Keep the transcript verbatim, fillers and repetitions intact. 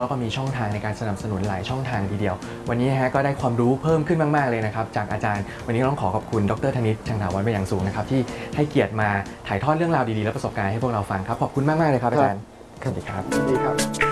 แล้วก็มีช่องทางในการสนับสนุนหลายช่องทางทีเดียววันนี้ฮะก็ได้ความรู้เพิ่มขึ้นมากๆเลยนะครับจากอาจารย์วันนี้ต้องขอขอบคุณดรธนิตชังถาวรเป็นอย่างสูงนะครับที่ให้เกียรติมาถ่ายทอดเรื่องราวดีๆและประสบการณ์ให้พวกเราฟังครับขอบคุณมากๆเลยครับอาจารย์สวัสดีครับดีครับ